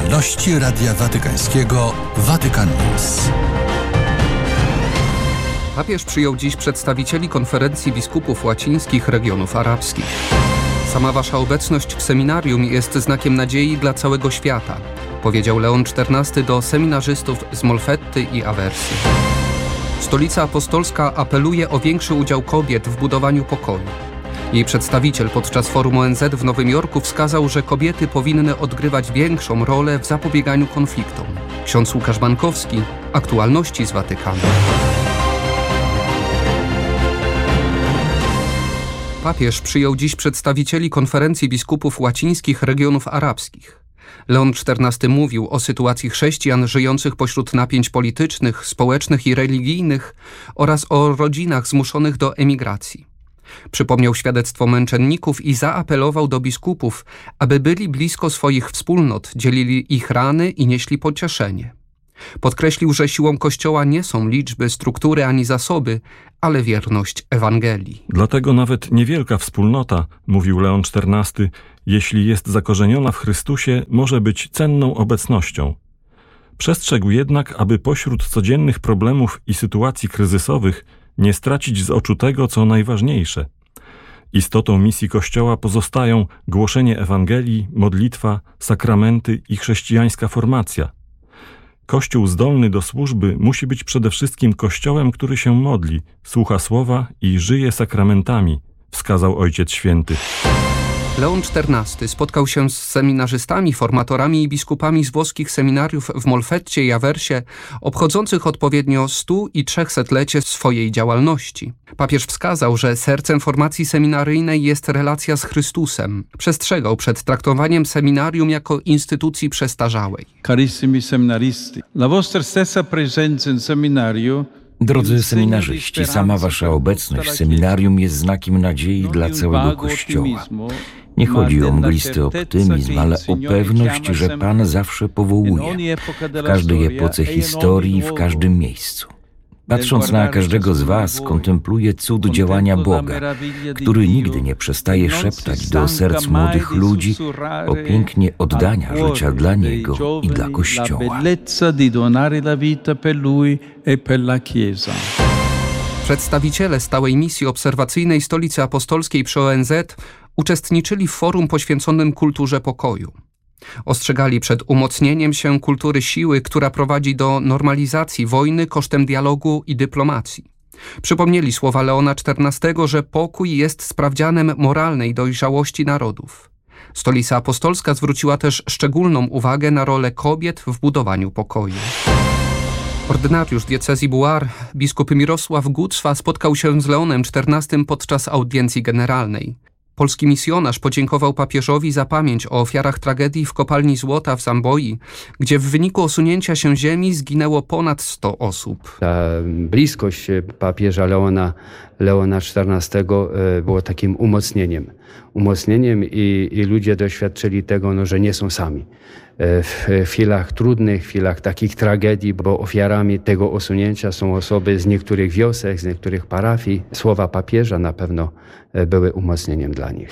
Aktualności Radia Watykańskiego Vatican News. Papież przyjął dziś przedstawicieli konferencji biskupów łacińskich regionów arabskich. Sama wasza obecność w seminarium jest znakiem nadziei dla całego świata, powiedział Leon XIV do seminarzystów z Molfetty i Awersy. Stolica Apostolska apeluje o większy udział kobiet w budowaniu pokoju. Jej przedstawiciel podczas forum ONZ w Nowym Jorku wskazał, że kobiety powinny odgrywać większą rolę w zapobieganiu konfliktom. Ksiądz Łukasz Bankowski, Aktualności z Watykanu. Papież przyjął dziś przedstawicieli konferencji biskupów łacińskich regionów arabskich. Leon XIV mówił o sytuacji chrześcijan żyjących pośród napięć politycznych, społecznych i religijnych oraz o rodzinach zmuszonych do emigracji. Przypomniał świadectwo męczenników i zaapelował do biskupów, aby byli blisko swoich wspólnot, dzielili ich rany i nieśli pocieszenie. Podkreślił, że siłą Kościoła nie są liczby, struktury ani zasoby, ale wierność Ewangelii. Dlatego nawet niewielka wspólnota, mówił Leon XIV, jeśli jest zakorzeniona w Chrystusie, może być cenną obecnością. Przestrzegł jednak, aby pośród codziennych problemów i sytuacji kryzysowych nie stracić z oczu tego, co najważniejsze. Istotą misji Kościoła pozostają głoszenie Ewangelii, modlitwa, sakramenty i chrześcijańska formacja. Kościół zdolny do służby musi być przede wszystkim kościołem, który się modli, słucha słowa i żyje sakramentami, wskazał Ojciec Święty. Leon XIV spotkał się z seminarzystami, formatorami i biskupami z włoskich seminariów w Molfetcie i Awersie, obchodzących odpowiednio 100 i 300-lecie swojej działalności. Papież wskazał, że sercem formacji seminaryjnej jest relacja z Chrystusem. Przestrzegał przed traktowaniem seminarium jako instytucji przestarzałej. Carissimi seminaristi, la vostra stessa presenza in seminario. Drodzy seminarzyści, sama wasza obecność w seminarium jest znakiem nadziei dla całego Kościoła. Nie chodzi o mglisty optymizm, ale o pewność, że Pan zawsze powołuje, w każdej epoce historii i w każdym miejscu. Patrząc na każdego z was, kontempluję cud działania Boga, który nigdy nie przestaje szeptać do serc młodych ludzi o pięknie oddania życia dla Niego i dla Kościoła. Przedstawiciele stałej misji obserwacyjnej Stolicy Apostolskiej przy ONZ uczestniczyli w forum poświęconym kulturze pokoju. Ostrzegali przed umocnieniem się kultury siły, która prowadzi do normalizacji wojny kosztem dialogu i dyplomacji. Przypomnieli słowa Leona XIV, że pokój jest sprawdzianem moralnej dojrzałości narodów. Stolica Apostolska zwróciła też szczególną uwagę na rolę kobiet w budowaniu pokoju. Ordynariusz diecezji Buar, biskup Mirosław Gucwa, spotkał się z Leonem XIV podczas audiencji generalnej. Polski misjonarz podziękował papieżowi za pamięć o ofiarach tragedii w kopalni złota w Zamboi, gdzie w wyniku osunięcia się ziemi zginęło ponad 100 osób. Ta bliskość papieża Leona XIV było takim umocnieniem i ludzie doświadczyli tego, że nie są sami. W chwilach trudnych, w chwilach takich tragedii, bo ofiarami tego osunięcia są osoby z niektórych wiosek, z niektórych parafii. Słowa papieża na pewno były umocnieniem dla nich.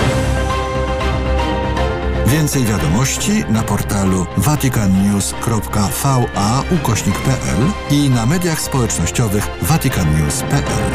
Więcej wiadomości na portalu vaticannews.va/pl i na mediach społecznościowych vaticannews.pl.